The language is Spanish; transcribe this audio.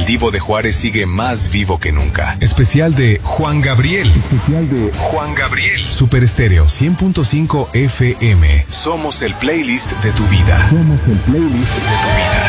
Divo de Juárez sigue más vivo que nunca. Especial de Juan Gabriel. Super Estéreo 100.5 FM. Somos el playlist de tu vida.